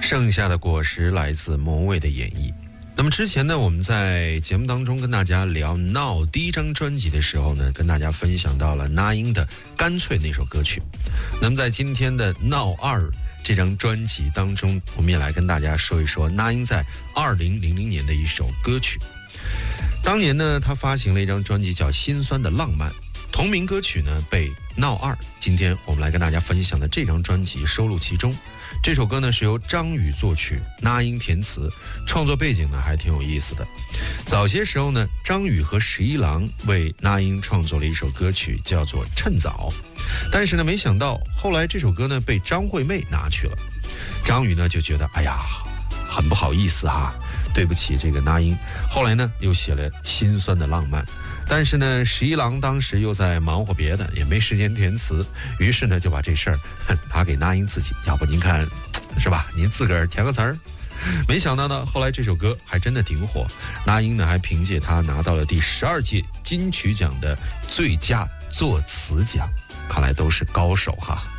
剩下的果实来自莫文蔚的演绎。那么之前呢，我们在节目当中跟大家聊《闹》第一张专辑的时候呢，跟大家分享到了那英的《干脆》那首歌曲。那么在今天的《闹2》这张专辑当中，我们也来跟大家说一说那英在2000年的一首歌曲。当年呢，他发行了一张专辑叫《心酸的浪漫》，同名歌曲呢被《闹2》今天我们来跟大家分享的这张专辑收录其中。这首歌呢是由张宇作曲，那英填词，创作背景呢还挺有意思的。早些时候呢，张宇和十一郎为那英创作了一首歌曲，叫做《趁早》，但是呢，没想到后来这首歌呢被张惠妹拿去了。张宇呢就觉得，哎呀，很不好意思哈，对不起这个那英。后来呢又写了《心酸的浪漫》。但是呢，十一郎当时又在忙活别的，也没时间填词，于是呢就把这事儿拿给那英自己，要不您看，是吧？您自个儿填个词儿。没想到呢，后来这首歌还真的挺火，那英呢还凭借它拿到了第12届金曲奖的最佳作词奖，看来都是高手哈。